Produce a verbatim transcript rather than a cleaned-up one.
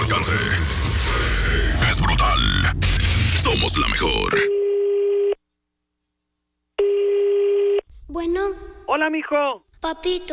alcance. Es brutal. Somos la mejor. Bueno. Hola, mijo. Papito,